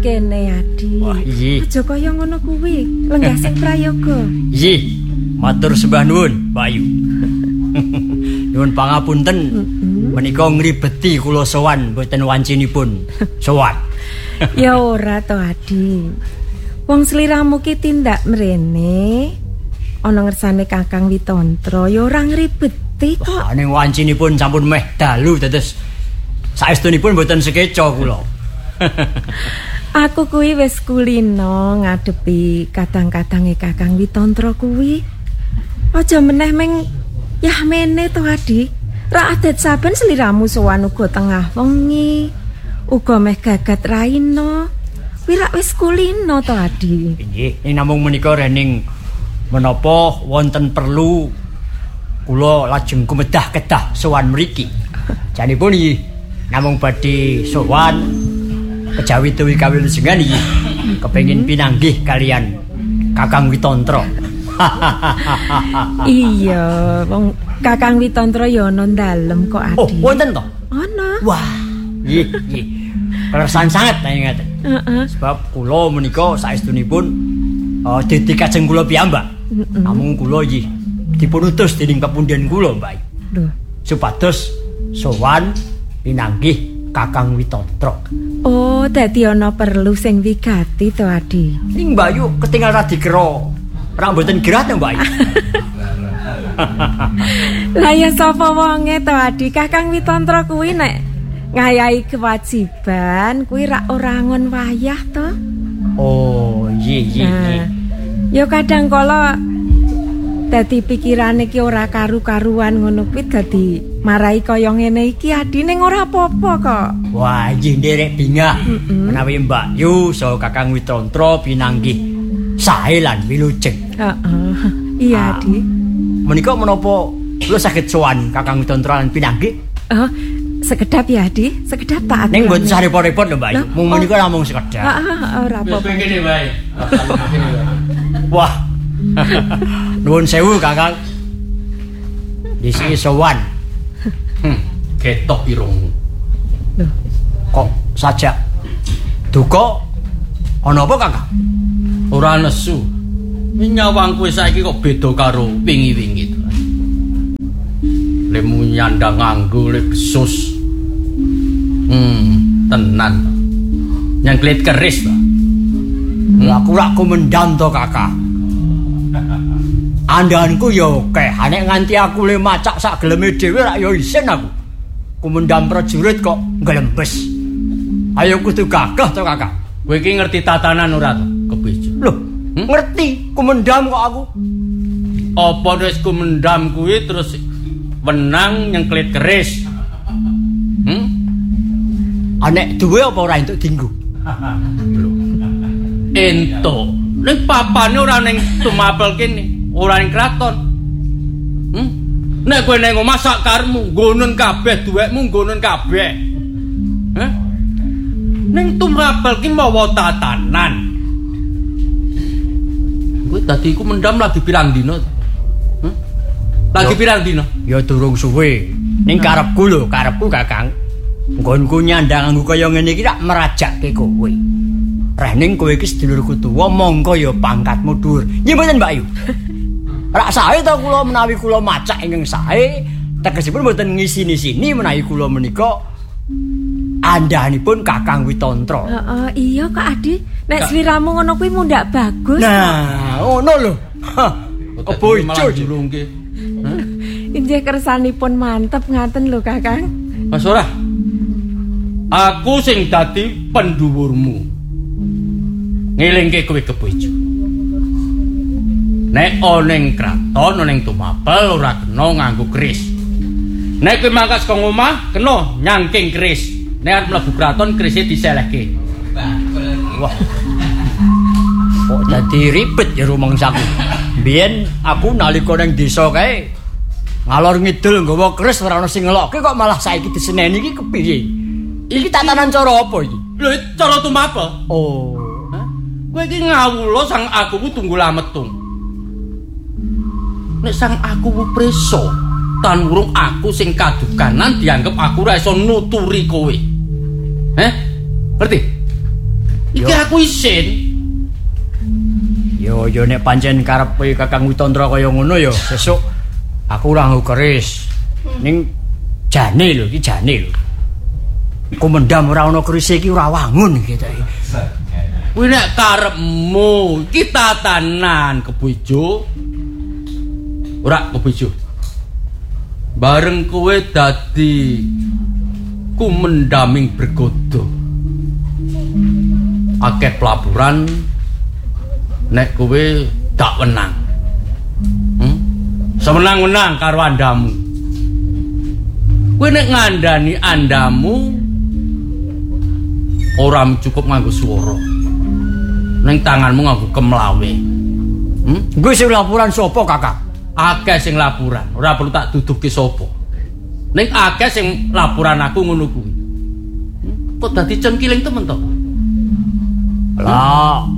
kene Adi. Wah, iya. Aja kaya ngono kuwi, lenggah sing prayoga. Iya. Matur sembah nuwun, Bayu. Nuwun pangapunten. Menika ngribeti kula sowan mboten wancinipun sowan. Ya ora to Adi. Wong sliramu ki tindak mrene ana ngersane Kakang Witantra ya ora ngribeti kok. Wah, ning wancinipun sampun meh dalu dados saestunipun mboten sekeca kula. Aku kuwi wis kulino ngadepi kadang-kadange Kakang Witantra kuwi. Aja meneh meng yah mene to Adi. Ra adat saben sliramu sowan uga tengah wengi. Uga meh gagat raina. Kuwi ra wis kulino to Adi. Nggih, ing namung menika rening menapa wonten perlu kula lajeng kumedah kedah sowan mriki. Janipun iki namung badhe sowan kejawi tuwi kawilujengan iki kepengin pinanggih kalian Kakang Witantra. Iya, wong Kakang Witantra ya ana dalem kok Adi. Oh, wonten to? Ana. Wah, nggih, nggih. Keresan sanget ngaten. Sebab kula menika saestunipun dadi kajeng kula piyambak. Namung kula iki dipun utus dening kepunden kula, Mbak. Lho, supados sowan pinanggih Kakang Witantra. oh, dadi ana perlu sing wigati to Adi. Ning Bayu ketinggal radi kero. Ora mboten gerat to, Mbak. Lah ya sapa wonge to Adi? Kakang Witantra kuwi nek ngayahi kewajiban kuwi rak ora ngon wayah to. Oh, iya. Ya kadang kala dadi pikirane ki ora karu-karuan ngono kuwi dadi marai kaya ngene iki Adi ning ora apa-apa kok. Wah, nggih nderek bingah menawi Mbak Yu saha Kakang Witantra pinanggih sae lan wilujeng. Heeh. Iya Adi. Menika menapa kula saged sowan Kakang Witantra lan pinanggih? Oh, sekedap ya Adi, sekedap tak. Ning mboten usah repot-repot lho Mbak Yu. Mung menika namung sekedap. Ora apa-apa. Kene wae. Wah. Nuwun sewu Kakang. Disi sowan. Ketok irungmu. Loh, Kok sajak duka ana apa Kakang? Ora nesu. Nyawangku saiki kok beda karo wingi-wingi to. Lemu nyandang nganggo le besus. Tenan to. Nyangklit keris to. Aku rak kumendam to Kakang. Andanku ya akeh, nek nganti aku le macak sak geleme dhewe rak ya isin aku. Kumendam prajurit kok nglembes. Ayo kudu gagah to Kakang. Kowe iki ngerti tatanan ora to, Kebejo? Loh, ngerti kumendam kok aku. Apa wis kumendam kuwi terus wenang nyengklit keris? Anek duwe apa ora entuk dienggo? Entuk. Ning papane ora ning tumapel kene, ora ning kraton. Nek kowe ning omah sak karmu, nggonen kabeh duwekmu nggonen kabeh. Ning tumapel ki mawa tatanan. Kowe dadi iku mendam lagi pirang dina? Lagi pirang dina? Ya durung suwe. Ning karepku lho, karepku Kakang. Nggonku nyandang nganggo kaya ngene iki rak merajakke kowe. Rening kowe iki sedulurku tuwa, mongko ya pangkatmu dhuwur. Nggih mboten Mbak Yu? Rak sae to kula menawi kula macak ingkang sae, tegesipun mboten ngisini-sini menawi kula menika andhanipun Kakang Witantra. Heeh, iya kok Adi. Nek sliramu ngono kuwi mundak bagus. Nah, ngono lho. Kebojo julungke. Injih kersanipun mantep ngaten lho Kakang. Mas ora. Aku sing dadi pendhuwurmu. Ngelingke kowe Kebejo. Nek oneng kraton, oneng tumapel ora kena nganggo keris. Nek kowe mangkat saka omah, kena nyangking keris. Nek arep mlebu kraton kerise diselehke. Wah. Kok dadi ribet ya rumangsaku. Biyen aku nalika ning desa kae ngalor ngidul nggawa keris ora ono sing ngelokke kok malah saiki diseneni iki kepiye? Iki tatanan cara apa iki? Lho, cara tumapel. Oh. Kowe iki ngawula sang aku ku tunggul ametung. Nek sang aku ku preso, tan urung aku sing kadukanan dianggep aku ora iso nuturi kowe. Ngerti? Iki aku isin. Yo nek pancen karepe Kakang Witandra kaya ngono ya, sesuk aku ora nggo keris. Ning jane lho, iki jane lho. Kumendam ora ana keris iki ora wangun iki ta. Kuwi nek karepmu iki tatanan Kebojo. Ora Kebojo. Bareng kowe dadi kumendaming bergodo. Akeh pelaburan nek kowe gak wenang. Semenang-menang karo andamu. Kowe nek ngandani andamu ora cukup nganggo swara. Ning tanganmu nganggo kemlawe. Kuwi sing laporan sapa, Kakak? Akeh sing laporan, ora perlu tak duduhke sapa. Ning akeh sing laporan aku ngono kuwi. Kok dadi cengkiling temen to? Lah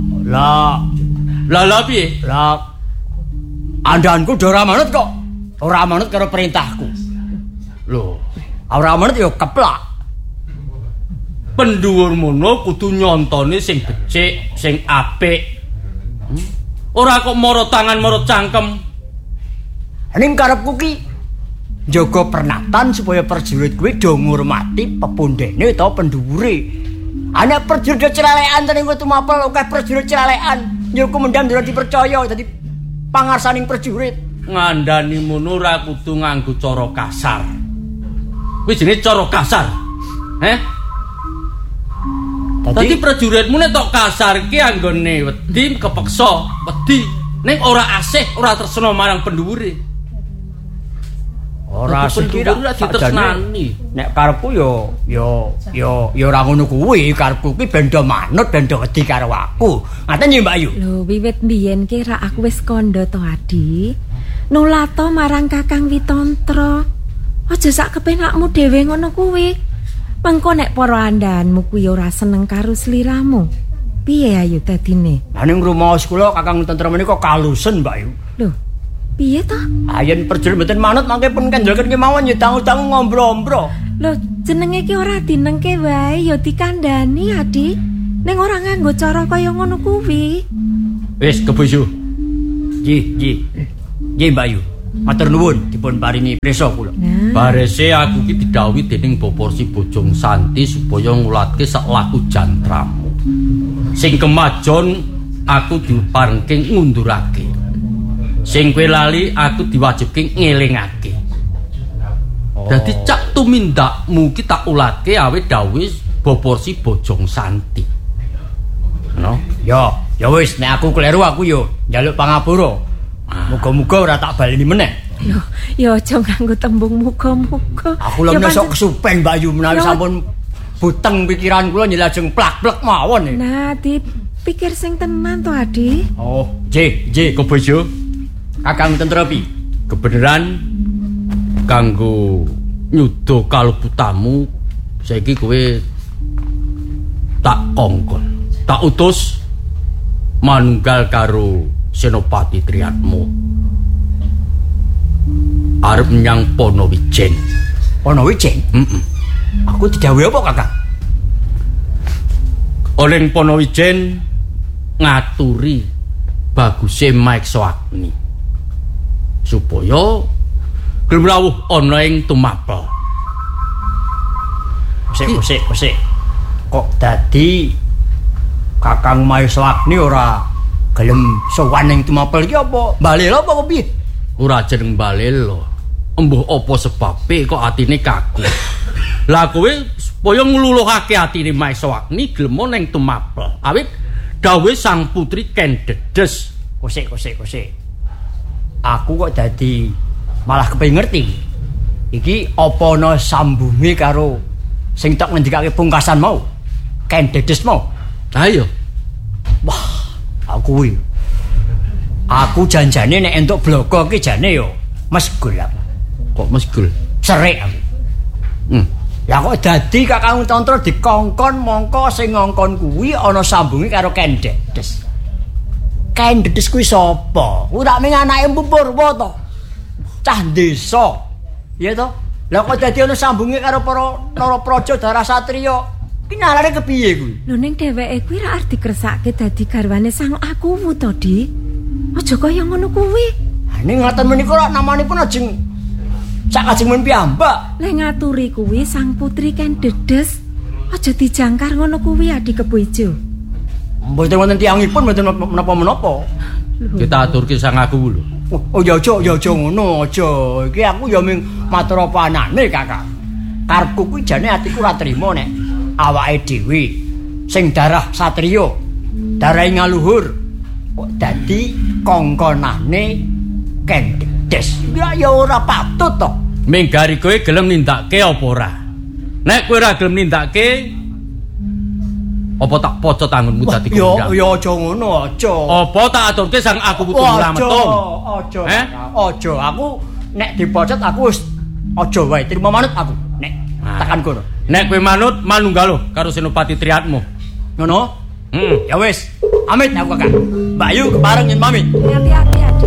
Piye? Lah andanku ora manut kok. Ora manut karo perintahku. Lho, ora manut ya keplak. Pendhuwur mono kudu nyontoni sing becik, sing apik. Ora kok mara tangan mara cangkem. Ning karepku ki njaga pernatan supaya prajurit kuwi do ngurmati pepundhene utawa pendhuwure. Ana prajurit celalekan tenan kuwi tumapel akeh prajurit celalekan. Ya kumendam ora dipercaya dadi pangarsaning prajurit. Ngandani mono ora kudu nganggo cara kasar. Kuwi jenenge cara kasar. Dadi prajuritmu nek tok kasar ki anggone wedi kepeksa, wedi. Ning ora asih, ora tresna marang pendhuwure. Ora sekira ditresnani. Nek karepku ya ora ngono kuwi, karepku ki ben do manut, ben do wedi karo aku. Ngaten ya Mbak Ayu. Lho, wiwit mbiyen ki ra aku wis kandha to Adi. Nulato marang Kakang Witandra. Aja sak kepenakmu dhewe ngono kuwi. Mengko nek para andanmu kuwi ora seneng karo sliramu. Piye ayo dadine? Lah ning rumaos kula Kakang Witandra menika kalusen Mbak Ayu. Lho, piye to? Ayen prajurit mboten manut mangke pun kanjelken kemawon ya dangu-dangu ngombro-ombro. Lho, jenenge ki ora dinengke wae ya dikandhani, Adi. Ning ora nganggo cara kaya ngono kuwi. Wis Kebojo. Nggih. Nggih Mbak Ayu. Matur nuwun dipun paringi prisa kula. Barese aku ki didhawuhi dening Baporsi Bojong Santi supaya ngulatke sak laku jantramu. Sing kemajon aku diparengke ngundurake. Sing kowe lali aku diwajibke ngelingake. Dadi cak tumindakmu ki tak ulatke awit dawuh Baporsi Bojong Santi. No? Ya wis nek aku kleru aku yo njaluk pangapura. Muga-muga ora tak baleni meneh. Lho, ya aja nganggo tembung muga-muga. Aku lho sok kesupen Mbak Ayu menawi sampun buteng pikiran kula nyelajeng plak-plek mawon. Nah, dipikir sing tenan to, Adi. Oh, nggih, Kebojo. Kakang Witandra pi. Kebeneran kanggo nyuda kaluputamu saiki kowe tak kongkon. Tak utus manunggal karo Senopati Triatmo arep menyang Ponowijen. Ponowijen? Aku didhawuhi apa, Kakang? Oleh Ponowijen ngaturi baguse Maeksa Agni supaya gelem rawuh ana ing tumapel. Sik. Kok dadi Kakang Maeksa Agni ora gelem sowan ning tumapel iki apa? Balela apa piye? Ora jeneng balela. Embuh apa sebabe kok atine kaku. Lah kowe supaya ngluluhake atine Maeksa Agni gelem ning tumapel. Awit dawuh Sang Putri Ken Dedes. Kosek. Aku kok dadi malah kepengin ngerti. Iki apa ana sambunge karo sing tak ngendikake pungkasan mau? Ken Dedes mau. Ayo. Wah, aku janjane nek entuk bloko ki jane yo mesgul aku. Kok mesgul? Serik aku. Lah kok dadi Kakang Witandra dikongkon mongko sing ngongkon kuwi ana sambunge karo Ken Dedes. Ken Dedes kuwi sapa? Ku tak ming anake Mpu Purwa to. Cah desa. Iya to? Lah kok dadi ana sambunge karo para Narapraja Dara Satriya. Ki nalare kepiye kuwi? Lho ning dheweke kuwi ra arep dikresake dadi garwane sang Akuwu to, Di. Aja kaya ngono kuwi. Ning ngoten menika rak namanipun ajeng sak kajengipun piyambak. Lek ngaturi kuwi sang putri kan dedes. Aja dijangkar ngono kuwi Adi Kebo Ijo. Mboten wonten tiyangipun mboten menapa-menapa. Kita aturke sang Akuwu lho. Oh ya aja ngono, aja. Iki aku ya ming matur apa anane, Kakang. Karepku kuwi jane atiku ora trima nek awake dhewe sing darah satriya, darahe ngaluhur kok dadi kongkonane Ken Dedes. Ya ora patut to. Minggari kowe gelem nindakake apa ora? Nek kowe ora gelem nindakake apa tak pocot anggonmu dadi kondang? Ya aja ngono, aja. Apa tak aturke sang Akuwu Tumrametung? Aja. Aja. Aku nek dipocot aku wis aja wae trimo manut aku. Nek tekan kono. Nek kowe manut manunggalo karo Senopati Triatmo. Ngono? Ya wis. Amit aku Kakang. Mbak Yu kepareng yen pamit. Hati-hati.